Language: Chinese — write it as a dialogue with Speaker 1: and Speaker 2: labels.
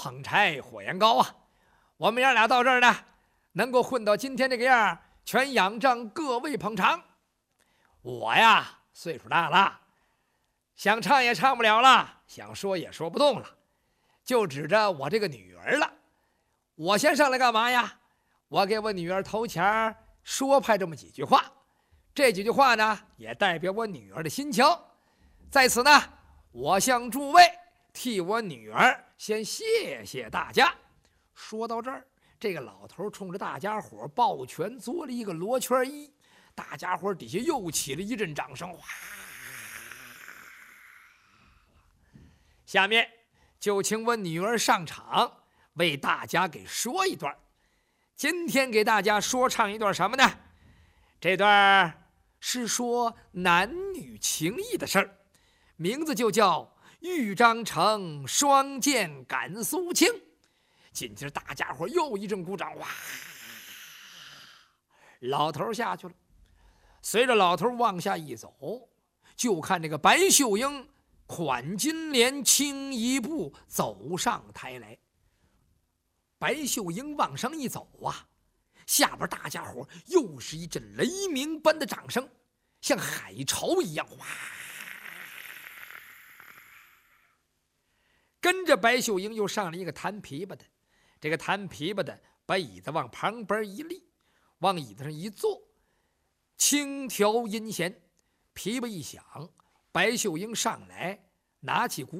Speaker 1: 捧柴火焰高啊！我们爷俩到这儿呢，能够混到今天这个样，全仰仗各位捧场。我呀，岁数大了，想唱也唱不了了，想说也说不动了，就指着我这个女儿了。我先上来干嘛呀？我给我女儿头前说派这么几句话，这几句话呢，也代表我女儿的心情。在此呢，我向诸位替我女儿先谢谢大家。说到这儿，这个老头冲着大家伙抱拳作了一个罗圈揖，大家伙底下又起了一阵掌声。哇！下面就请我女儿上场，为大家给说一段。今天给大家说唱一段什么呢？这段是说男女情谊的事儿，名字就叫豫章城双剑赶苏青。紧接着大家伙又一阵鼓掌，哇！老头下去了。随着老头往下一走，就看这个白秀英款金莲轻一步走上台来。白秀英往上一走啊，下边大家伙又是一阵雷鸣般的掌声，像海潮一样，哇！跟着白秀英又上了一个弹琵琶的，这个弹琵琶的把椅子往旁边一立，往椅子上一坐，轻调音弦，琵琶一响，白秀英上来拿起鼓